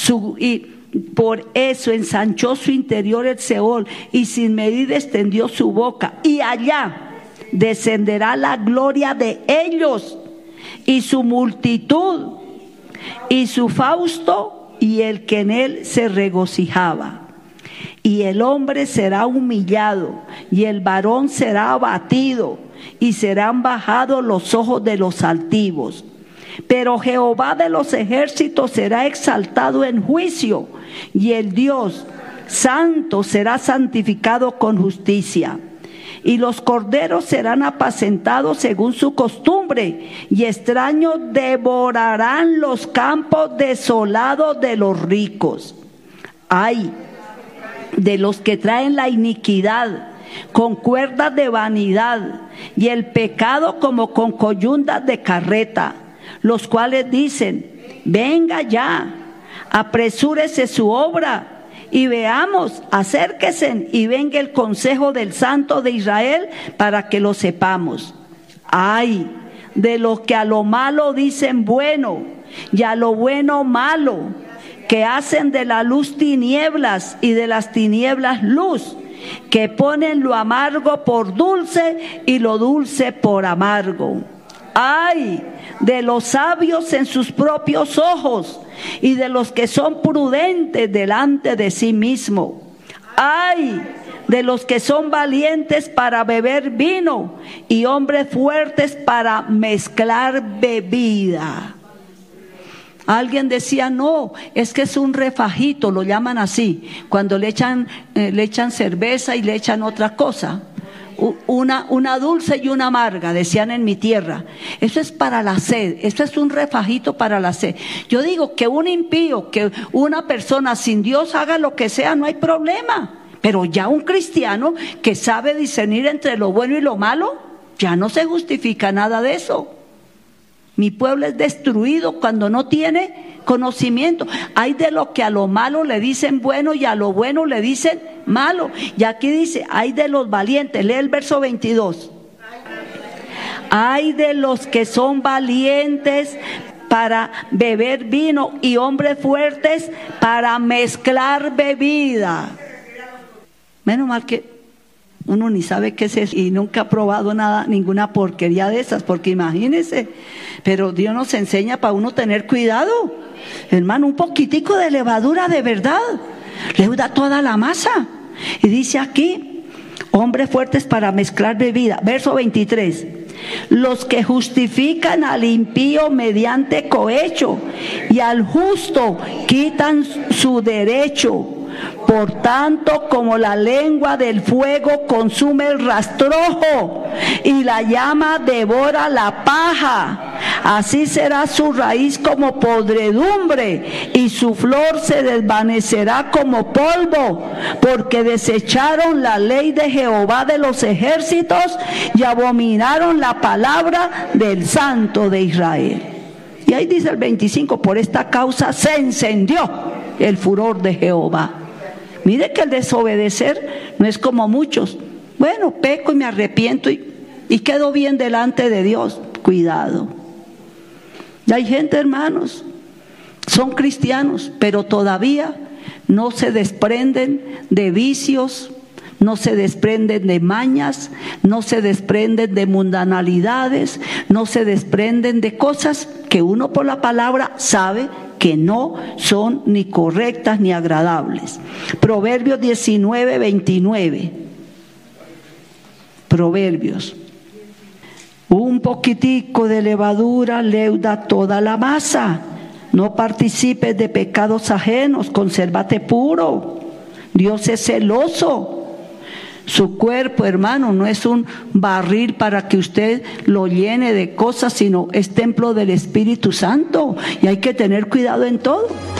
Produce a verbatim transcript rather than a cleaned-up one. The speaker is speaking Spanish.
Su, y por eso ensanchó su interior el Seol, y sin medida extendió su boca. Y allá descenderá la gloria de ellos, y su multitud, y su fausto, y el que en él se regocijaba. Y el hombre será humillado, y el varón será abatido, y serán bajados los ojos de los altivos. Pero Jehová de los ejércitos será exaltado en juicio, y el Dios santo será santificado con justicia. Y los corderos serán apacentados según su costumbre, y extraños devorarán los campos desolados de los ricos. Ay de los que traen la iniquidad con cuerdas de vanidad, y el pecado como con coyundas de carreta, los cuales dicen: venga ya, apresúrese su obra, y veamos, acérquese y venga el consejo del Santo de Israel para que lo sepamos. Ay de los que a lo malo dicen bueno, y a lo bueno malo, que hacen de la luz tinieblas y de las tinieblas luz, que ponen lo amargo por dulce y lo dulce por amargo. Ay de los sabios en sus propios ojos, y de los que son prudentes delante de sí mismo. Ay de los que son valientes para beber vino, y hombres fuertes para mezclar bebida. Alguien decía: no, es que es un refajito, lo llaman así, cuando le echan, eh, le echan cerveza y le echan otra cosa, una, una dulce y una amarga, decían en mi tierra. Eso es para la sed, eso es un refajito para la sed. Yo digo que un impío, que una persona sin Dios haga lo que sea, no hay problema, pero ya un cristiano que sabe discernir entre lo bueno y lo malo, ya no se justifica nada de eso. Mi pueblo es destruido cuando no tiene conocimiento. Hay de lo que a lo malo le dicen bueno y a lo bueno le dicen malo. Y aquí dice: hay de los valientes. Lee el verso veintidós. Hay de los que son valientes para beber vino, y hombres fuertes para mezclar bebida. Menos mal que uno ni sabe qué es eso y nunca ha probado nada, ninguna porquería de esas, porque imagínense, pero Dios nos enseña para uno tener cuidado. Hermano, un poquitico de levadura de verdad leuda toda la masa. Y dice aquí: hombres fuertes para mezclar bebida. Verso veintitrés: los que justifican al impío mediante cohecho, y al justo quitan su derecho. Por tanto, como la lengua del fuego consume el rastrojo, y la llama devora la paja, así será su raíz como podredumbre, y su flor se desvanecerá como polvo, porque desecharon la ley de Jehová de los ejércitos, y abominaron la palabra del Santo de Israel. Y ahí dice el veinticinco: por esta causa se encendió el furor de Jehová. Mire que el desobedecer no es como muchos: bueno, peco y me arrepiento y, y quedo bien delante de Dios. Cuidado. Y hay gente, hermanos, son cristianos, pero todavía no se desprenden de vicios, no se desprenden de mañas, no se desprenden de mundanalidades, no se desprenden de cosas que uno por la palabra sabe que no son ni correctas ni agradables. Proverbios diecinueve, veintinueve. Proverbios: un poquitico de levadura leuda toda la masa. No participes de pecados ajenos, consérvate puro. Dios es celoso. Su cuerpo, hermano, no es un barril para que usted lo llene de cosas, sino es templo del Espíritu Santo, y hay que tener cuidado en todo.